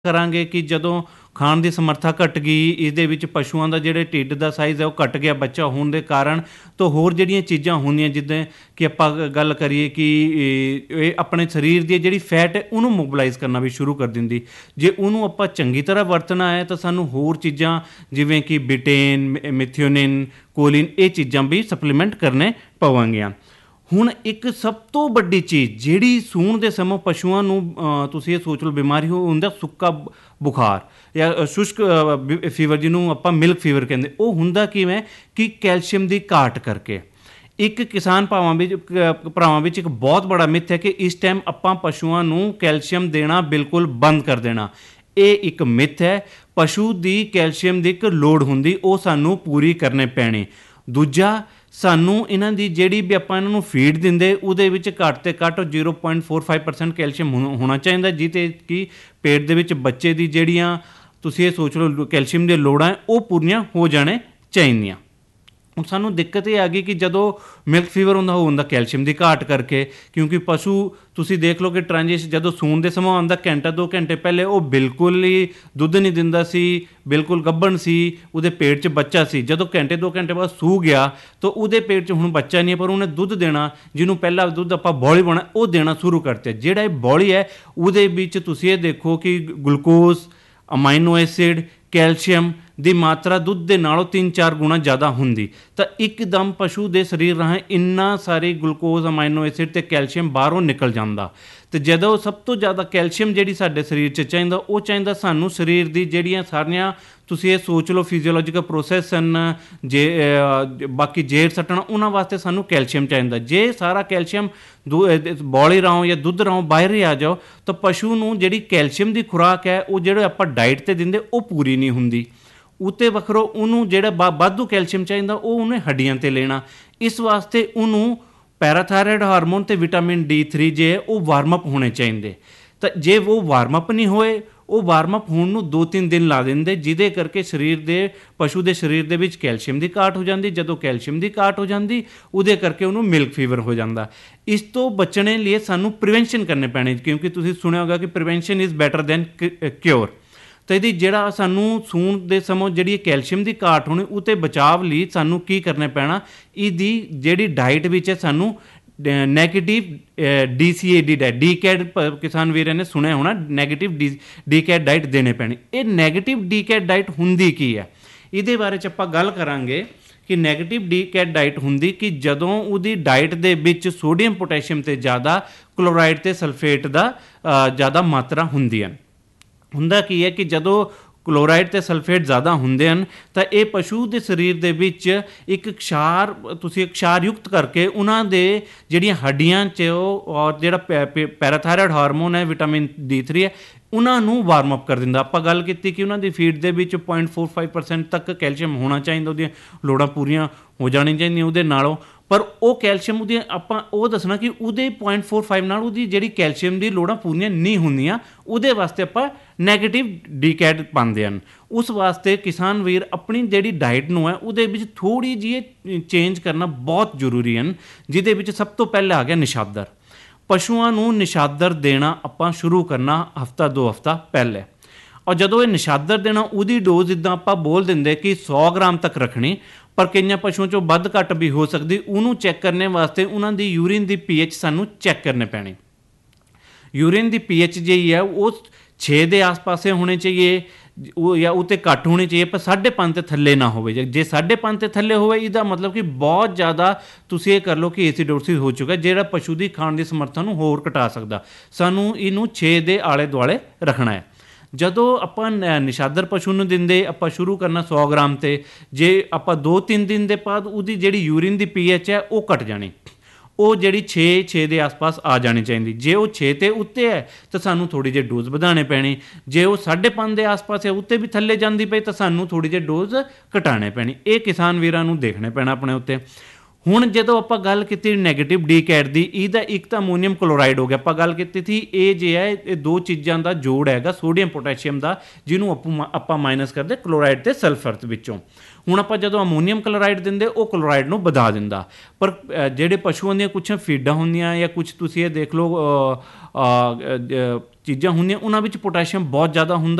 ਕਰਾਂਗੇ ਕਿ ਜਦੋਂ ਖਾਣ ਦੀ ਸਮਰੱਥਾ ਘਟ ਗਈ, ਇਹਦੇ ਵਿੱਚ ਪਸ਼ੂਆਂ ਦਾ ਜਿਹੜੇ ਢਿੱਡ ਦਾ ਸਾਈਜ਼ ਹੈ ਉਹ ਘਟ ਗਿਆ ਬੱਚਾ ਹੋਣ ਦੇ ਕਾਰਨ, ਤਾਂ ਹੋਰ ਜਿਹੜੀਆਂ ਚੀਜ਼ਾਂ ਹੁੰਦੀਆਂ ਜਿੱਦਾਂ ਕਿ ਆਪਾਂ ਗੱਲ ਕਰੀਏ ਕਿ ਇਹ ਆਪਣੇ ਸਰੀਰ ਦੀ ਜਿਹੜੀ ਫੈਟ ਹੈ ਉਹਨੂੰ ਮੋਬਿਲਾਈਜ਼ ਕਰਨਾ ਵੀ ਸ਼ੁਰੂ ਕਰ ਦਿੰਦੀ। ਜੇ ਉਹਨੂੰ ਆਪਾਂ ਚੰਗੀ ਤਰ੍ਹਾਂ ਵਰਤਣਾ ਹੈ ਤਾਂ ਸਾਨੂੰ ਹੋਰ ਚੀਜ਼ਾਂ ਜਿਵੇਂ ਕਿ ਬਿਟੇਨ, ਮਿਥਿਓਨਿਨ, ਕੋਲਿਨ, ਇਹ ਚੀਜ਼ਾਂ ਵੀ ਸਪਲੀਮੈਂਟ ਕਰਨੇ ਪਵਾਂਗੀਆਂ। ਹੁਣ ਇੱਕ ਸਭ ਤੋਂ ਵੱਡੀ ਚੀਜ਼ ਜਿਹੜੀ ਸੂਣ ਦੇ ਸਮਾਂ ਪਸ਼ੂਆਂ ਨੂੰ ਤੁਸੀਂ ਇਹ ਸੋਚ ਲਓ ਬਿਮਾਰੀ ਹੁੰਦਾ ਸੁੱਕਾ ਬੁਖਾਰ ਜਾਂ ਸ਼ੁਸ਼ਕ ਫੀਵਰ, ਜਿਹਨੂੰ ਆਪਾਂ ਮਿਲਕ ਫੀਵਰ ਕਹਿੰਦੇ, ਉਹ ਹੁੰਦਾ ਕਿਵੇਂ ਕਿ ਕੈਲਸ਼ੀਅਮ ਦੀ ਘਾਟ ਕਰਕੇ। ਇੱਕ ਕਿਸਾਨ ਭਰਾਵਾਂ ਵਿੱਚ ਇੱਕ ਬਹੁਤ ਬੜਾ ਮਿੱਥ ਹੈ ਕਿ ਇਸ ਟਾਈਮ ਆਪਾਂ ਪਸ਼ੂਆਂ ਨੂੰ ਕੈਲਸ਼ੀਅਮ ਦੇਣਾ ਬਿਲਕੁਲ ਬੰਦ ਕਰ ਦੇਣਾ। ਇਹ ਇੱਕ ਮਿੱਥ ਹੈ। ਪਸ਼ੂ ਦੀ ਕੈਲਸ਼ੀਅਮ ਦੀ ਇੱਕ ਲੋੜ ਹੁੰਦੀ, ਉਹ ਸਾਨੂੰ ਪੂਰੀ ਕਰਨੇ ਪੈਣੀ। ਦੂਜਾ, ਸਾਨੂੰ ਇਹਨਾਂ ਦੀ ਜਿਹੜੀ ਵੀ ਆਪਾਂ ਇਹਨਾਂ ਨੂੰ ਫੀਡ ਦਿੰਦੇ ਉਹਦੇ ਵਿੱਚ ਘੱਟ ਤੋਂ ਘੱਟ 0.45% ਕੈਲਸ਼ੀਅਮ ਹੋਣਾ ਚਾਹੀਦਾ, ਜਿਹਦੇ ਕਿ ਪੇਟ ਦੇ ਵਿੱਚ ਬੱਚੇ ਦੀ ਜਿਹੜੀਆਂ ਤੁਸੀਂ ਇਹ ਸੋਚ ਲਓ ਕੈਲਸ਼ੀਅਮ ਦੀਆਂ ਲੋੜਾਂ ਉਹ ਪੂਰੀਆਂ ਹੋ ਜਾਣੇ ਚਾਹੀਦੀਆਂ। ਹੁਣ ਸਾਨੂੰ ਦਿੱਕਤ ਇਹ ਆ ਗਈ ਕਿ ਜਦੋਂ ਮਿਲਕ ਫੀਵਰ ਹੁੰਦਾ ਉਹ ਹੁੰਦਾ ਕੈਲਸ਼ੀਅਮ ਦੀ ਘਾਟ ਕਰਕੇ, ਕਿਉਂਕਿ ਪਸ਼ੂ ਤੁਸੀਂ ਦੇਖ ਲਓ ਕਿ ਟ੍ਰਾਂਜਿਸ਼ਨ ਜਦੋਂ ਸੂਣ ਦੇ ਸਮਾਂ ਆਉਂਦਾ ਘੰਟਾ 2 ਘੰਟੇ ਪਹਿਲੇ ਉਹ ਬਿਲਕੁਲ ਹੀ ਦੁੱਧ ਨਹੀਂ ਦਿੰਦਾ ਸੀ, ਬਿਲਕੁਲ ਗੱਭਣ ਸੀ, ਉਹਦੇ ਪੇਟ 'ਚ ਬੱਚਾ ਸੀ। ਜਦੋਂ ਘੰਟੇ 2 ਘੰਟੇ ਬਾਅਦ ਸੂ ਗਿਆ ਤਾਂ ਉਹਦੇ ਪੇਟ 'ਚ ਹੁਣ ਬੱਚਾ ਨਹੀਂ ਹੈ, ਪਰ ਉਹਨੇ ਦੁੱਧ ਦੇਣਾ, ਜਿਹਨੂੰ ਪਹਿਲਾਂ ਦੁੱਧ ਆਪਾਂ ਬੌਲੀ ਪਾਉਣਾ ਉਹ ਦੇਣਾ ਸ਼ੁਰੂ ਕਰਤੇ। ਜਿਹੜਾ ਇਹ ਬੌਲੀ ਹੈ ਉਹਦੇ ਵਿੱਚ ਤੁਸੀਂ ਇਹ ਦੇਖੋ ਕਿ ਗਲੂਕੋਜ਼, ਅਮਾਈਨੋ ਐਸਿਡ, ਕੈਲਸ਼ੀਅਮ ਦੀ ਮਾਤਰਾ ਦੁੱਧ ਦੇ ਨਾਲੋਂ 3-4 ਗੁਣਾ ਜ਼ਿਆਦਾ ਹੁੰਦੀ। ਤਾਂ ਇੱਕਦਮ ਪਸ਼ੂ ਦੇ ਸਰੀਰ ਰਾਹੀਂ ਇੰਨਾ ਸਾਰੇ ਗਲੂਕੋਜ਼, ਅਮਾਈਨੋ ਐਸਿਡ ਅਤੇ ਕੈਲਸ਼ੀਅਮ ਬਾਹਰੋਂ ਨਿਕਲ ਜਾਂਦਾ। ਅਤੇ ਜਦੋਂ ਸਭ ਤੋਂ ਜ਼ਿਆਦਾ ਕੈਲਸ਼ੀਅਮ ਜਿਹੜੀ ਸਾਡੇ ਸਰੀਰ 'ਚ ਚਾਹੀਦਾ, ਉਹ ਚਾਹੀਦਾ ਸਾਨੂੰ ਸਰੀਰ ਦੀ ਜਿਹੜੀਆਂ ਸਾਰੀਆਂ ਤੁਸੀਂ ਇਹ ਸੋਚ ਲਓ ਫਿਜ਼ੀਓਲੋਜੀਕਲ ਪ੍ਰੋਸੈਸ ਹਨ, ਬਾਕੀ ਜੇਰ ਸੱਟਣਾ, ਉਹਨਾਂ ਵਾਸਤੇ ਸਾਨੂੰ ਕੈਲਸ਼ੀਅਮ ਚਾਹੀਦਾ। ਜੇ ਸਾਰਾ ਕੈਲਸ਼ੀਅਮ ਬੌਲੀ ਰਾਹੀਂ ਜਾਂ ਦੁੱਧ ਰਾਹੀਂ ਬਾਹਰ ਹੀ ਆ ਜਾਓ ਤਾਂ ਪਸ਼ੂ ਨੂੰ ਜਿਹੜੀ ਕੈਲਸ਼ੀਅਮ ਦੀ ਖੁਰਾਕ ਹੈ ਉਹ ਜਿਹੜੇ ਆਪਾਂ ਡਾਈਟ 'ਤੇ ਦਿੰਦੇ ਉਹ ਪੂਰੀ ਨਹੀਂ ਹੁੰਦੀ। ਉੱਤੇ ਵੱਖਰੋ ਉਹਨੂੰ ਜਿਹੜਾ ਵਾਧੂ ਕੈਲਸ਼ੀਅਮ ਚਾਹੀਦਾ ਉਹ ਉਹਨੇ ਹੱਡੀਆਂ 'ਤੇ ਲੈਣਾ। ਇਸ ਵਾਸਤੇ ਉਹਨੂੰ ਪੈਰਾਥਾਇਰੋਇਡ ਹਾਰਮੋਨ ਅਤੇ ਵਿਟਾਮਿਨ D3 ਜੇ ਉਹ ਵਾਰਮਅਪ ਹੋਣੇ ਚਾਹੀਦੇ। ਤਾਂ ਜੇ ਉਹ ਵਾਰਮਅਪ ਨਹੀਂ ਹੋਏ, ਉਹ ਵਾਰਮਅਪ ਹੋਣ ਨੂੰ 2-3 ਦਿਨ ਲਾ ਦਿੰਦੇ, ਜਿਹਦੇ ਕਰਕੇ ਪਸ਼ੂ ਦੇ ਸਰੀਰ ਦੇ ਵਿੱਚ ਕੈਲਸ਼ੀਅਮ ਦੀ ਘਾਟ ਹੋ ਜਾਂਦੀ। ਜਦੋਂ ਕੈਲਸ਼ੀਅਮ ਦੀ ਘਾਟ ਹੋ ਜਾਂਦੀ ਉਹਦੇ ਕਰਕੇ ਉਹਨੂੰ ਮਿਲਕ ਫੀਵਰ ਹੋ ਜਾਂਦਾ। ਇਸ ਤੋਂ ਬਚਣੇ ਲਈ ਸਾਨੂੰ ਪ੍ਰੀਵੈਂਸ਼ਨ ਕਰਨੇ ਪੈਣੇ, ਕਿਉਂਕਿ ਤੁਸੀਂ ਸੁਣਿਆ ਹੋਗਾ ਕਿ prevention is better than cure. ਤਾਂ ਇਹਦੀ ਜਿਹੜਾ ਸਾਨੂੰ ਸੂਣ ਦੇ ਸਮਾਂ ਜਿਹੜੀ ਕੈਲਸ਼ੀਅਮ ਦੀ ਘਾਟ ਹੋਣੀ ਉਹ 'ਤੇ ਬਚਾਅ ਲਈ ਸਾਨੂੰ ਕੀ ਕਰਨਾ ਪੈਣਾ, ਇਹਦੀ ਜਿਹੜੀ ਡਾਈਟ ਵਿੱਚ ਹੈ ਸਾਨੂੰ ਨੈਗੇਟਿਵ DCAD ਡਾਈਟ, ਡੀਕੈਡ ਕਿਸਾਨ ਵੀਰਾਂ ਨੇ ਸੁਣਿਆ ਹੋਣਾ, ਨੈਗੇਟਿਵ ਡੀਕੈਡ ਡਾਈਟ ਦੇਣੇ ਪੈਣੀ। ਇਹ ਨੈਗੇਟਿਵ ਡੀਕੈਡ ਡਾਈਟ ਹੁੰਦੀ ਕੀ ਹੈ, ਇਹਦੇ ਬਾਰੇ 'ਚ ਆਪਾਂ ਗੱਲ ਕਰਾਂਗੇ ਕਿ ਨੈਗੇਟਿਵ ਡੀਕੈਡ ਡਾਈਟ ਹੁੰਦੀ ਕਿ ਜਦੋਂ ਉਹਦੀ ਡਾਈਟ ਦੇ ਵਿੱਚ ਸੋਡੀਅਮ, ਪੋਟੈਸ਼ੀਅਮ ਤੇ ਜ਼ਿਆਦਾ, ਕਲੋਰਾਈਡ ਤੇ ਸਲਫੇਟ ਦਾ ਜ਼ਿਆਦਾ ਮਾਤਰਾ ਹੁੰਦੀ ਹੈ। ਹੁੰਦਾ ਕੀ ਹੈ ਕਿ ਜਦੋਂ ਕਲੋਰਾਈਡ ਅਤੇ ਸਲਫੇਟ ਜ਼ਿਆਦਾ ਹੁੰਦੇ ਹਨ ਤਾਂ ਇਹ ਪਸ਼ੂ ਦੇ ਸਰੀਰ ਦੇ ਵਿੱਚ ਇੱਕ ਖਿਆਰਯੁਕਤ ਕਰਕੇ ਉਹਨਾਂ ਦੇ ਜਿਹੜੀਆਂ ਹੱਡੀਆਂ 'ਚ ਔਰ ਜਿਹੜਾ ਪੈਰਾਥਾਇਰੋਇਡ ਹਾਰਮੋਨ ਹੈ, ਵਿਟਾਮਿਨ D3 ਹੈ, ਉਹਨਾਂ ਨੂੰ ਵਾਰਮਅਪ ਕਰ ਦਿੰਦਾ। ਆਪਾਂ ਗੱਲ ਕੀਤੀ ਕਿ ਉਹਨਾਂ ਦੀ ਫੀਡ ਦੇ ਵਿੱਚ 0.45% ਤੱਕ ਕੈਲਸ਼ੀਅਮ ਹੋਣਾ ਚਾਹੀਦਾ, ਉਹਦੀਆਂ ਲੋੜਾਂ ਪੂਰੀਆਂ ਹੋ ਜਾਣੀਆਂ ਚਾਹੀਦੀਆਂ ਉਹਦੇ ਨਾਲੋਂ। ਪਰ ਉਹ ਕੈਲਸ਼ੀਅਮ ਉਹਦੀਆਂ ਆਪਾਂ ਉਹ ਦੱਸਣਾ ਕਿ ਉਹਦੇ 0.45 ਨਾਲ ਉਹਦੀ ਜਿਹੜੀ ਕੈਲਸ਼ੀਅਮ ਦੀ ਲੋੜਾਂ ਪੂਰੀਆਂ ਨਹੀਂ ਹੁੰਦੀਆਂ, ਉਹਦੇ ਵਾਸਤੇ ਆਪਾਂ ਨੈਗੇਟਿਵ ਡੀਕੈਡ ਪਾਉਂਦੇ ਹਨ। ਉਸ ਵਾਸਤੇ ਕਿਸਾਨ ਵੀਰ ਆਪਣੀ ਜਿਹੜੀ ਡਾਈਟ ਨੂੰ ਹੈ ਉਹਦੇ ਵਿੱਚ ਥੋੜ੍ਹੀ ਜਿਹੀ ਚੇਂਜ ਕਰਨਾ ਬਹੁਤ ਜ਼ਰੂਰੀ ਹਨ, ਜਿਹਦੇ ਵਿੱਚ ਸਭ ਤੋਂ ਪਹਿਲਾਂ ਆ ਗਿਆ ਨਿਸ਼ਾਦਰ। ਪਸ਼ੂਆਂ ਨੂੰ ਨਿਸ਼ਾਦਰ ਦੇਣਾ ਆਪਾਂ ਸ਼ੁਰੂ ਕਰਨਾ ਹਫ਼ਤਾ 2 ਹਫ਼ਤਾ ਪਹਿਲੇ। ਔਰ ਜਦੋਂ ਇਹ ਨਿਸ਼ਾਦਰ ਦੇਣਾ ਉਹਦੀ ਡੋਜ਼ ਜਿੱਦਾਂ ਆਪਾਂ ਬੋਲ ਦਿੰਦੇ ਕਿ 100 ਗ੍ਰਾਮ ਤੱਕ ਰੱਖਣੀ, ਪਰ ਕਈਆਂ ਪਸ਼ੂਆਂ 'ਚੋਂ ਵੱਧ ਘੱਟ ਵੀ ਹੋ ਸਕਦੀ। ਉਹਨੂੰ ਚੈੱਕ ਕਰਨ ਵਾਸਤੇ ਉਹਨਾਂ ਦੀ ਯੂਰੀਨ ਦੀ pH ਸਾਨੂੰ ਚੈੱਕ ਕਰਨੇ ਪੈਣੇ। ਯੂਰੀਨ ਦੀ pH ਜਿਹੜੀ ਹੈ ਉਹ 6 ਦੇ ਆਸ-ਪਾਸੇ ਹੋਣੇ ਚਾਹੀਏ, ਉਹ ਜਾਂ ਉਹ 'ਤੇ ਘੱਟ ਹੋਣੀ ਚਾਹੀਏ, ਪਰ 5.5 ਤੇ ਥੱਲੇ ਨਾ ਹੋਵੇ। ਜੇ 5.5 ਤੇ ਥੱਲੇ ਹੋਵੇ ਇਹਦਾ ਮਤਲਬ ਕਿ ਬਹੁਤ ਜ਼ਿਆਦਾ ਤੁਸੀਂ ਇਹ ਕਰ ਲਓ ਕਿ ਐਸੀਡੋਸਿਸ ਹੋ ਚੁੱਕਾ, ਜਿਹੜਾ ਪਸ਼ੂ ਦੀ ਖਾਣ ਦੀ ਸਮਰੱਥਾ ਨੂੰ ਹੋਰ ਘਟਾ ਸਕਦਾ। ਸਾਨੂੰ ਇਹਨੂੰ 6 ਦੇ ਆਲੇ ਦੁਆਲੇ ਰੱਖਣਾ ਹੈ। ਜਦੋਂ ਆਪਾਂ ਨਿਸ਼ਾਦਰ ਪਸ਼ੂ ਨੂੰ ਦਿੰਦੇ ਆਪਾਂ ਸ਼ੁਰੂ ਕਰਨਾ 100 ਗ੍ਰਾਮ 'ਤੇ। ਜੇ ਆਪਾਂ 2-3 ਦਿਨ ਦੇ ਬਾਅਦ ਉਹਦੀ ਜਿਹੜੀ ਯੂਰੀਨ ਦੀ pH ਹੈ ਉਹ ਘਟ ਜਾਣੀ, ਉਹ ਜਿਹੜੀ 6 ਦੇ ਆਸ-ਪਾਸ ਆ ਜਾਣੀ ਚਾਹੀਦੀ। ਜੇ ਉਹ 6 ਤੇ ਉੱਤੇ ਹੈ ਤਾਂ ਸਾਨੂੰ ਥੋੜ੍ਹੀ ਜਿਹੀ ਡੋਜ਼ ਵਧਾਉਣੀ ਪੈਣੀ। ਜੇ ਉਹ 5.5 ਦੇ ਆਸ-ਪਾਸ ਹੈ, ਉੱਤੇ ਵੀ ਥੱਲੇ ਜਾਂਦੀ ਪਈ, ਤਾਂ ਸਾਨੂੰ ਥੋੜ੍ਹੀ ਜਿਹੀ ਡੋਜ਼ ਘਟਾਉਣੀ ਪੈਣੀ। ਇਹ ਕਿਸਾਨ ਵੀਰਾਂ ਨੂੰ ਦੇਖਣੇ ਪੈਣਾ ਆਪਣੇ ਉੱਤੇ। ਹੁਣ ਜਦੋਂ ਆਪਾਂ ਗੱਲ ਕੀਤੀ ਨੈਗੇਟਿਵ ਡੀਕੈਟ ਦੀ, ਇਹਦਾ ਇੱਕ ਤਾਂ ਅਮੋਨੀਅਮ ਕਲੋਰਾਈਡ ਹੋ ਗਿਆ, ਆਪਾਂ ਗੱਲ ਕੀਤੀ ਸੀ ਇਹ ਜੇ ਹੈ ਇਹ ਦੋ ਚੀਜ਼ਾਂ ਦਾ ਜੋੜ ਹੈਗਾ ਸੋਡੀਅਮ ਪੋਟੈਸ਼ੀਅਮ ਦਾ, ਜਿਹਨੂੰ ਆਪਾਂ ਮਾਈਨਸ ਕਰਦੇ ਕਲੋਰਾਈਡ ਤੇ ਸਲਫਰ ਵਿੱਚੋਂ। ਹੁਣ ਆਪਾਂ ਜਦੋਂ ਅਮੋਨੀਅਮ ਕਲੋਰਾਈਡ ਦਿੰਦੇ ਉਹ ਕਲੋਰਾਈਡ ਨੂੰ ਵਧਾ ਦਿੰਦਾ। ਪਰ ਜਿਹੜੇ ਪਸ਼ੂਆਂ ਦੀਆਂ ਕੁਛ ਫੀਡਾਂ ਹੁੰਦੀਆਂ ਜਾਂ ਕੁਛ ਤੁਸੀਂ ਇਹ ਦੇਖ ਲਓ ਚੀਜ਼ਾਂ ਹੁੰਦੀਆਂ ਉਹਨਾਂ ਵਿੱਚ ਪੋਟੈਸ਼ੀਅਮ ਬਹੁਤ ਜ਼ਿਆਦਾ ਹੁੰਦਾ,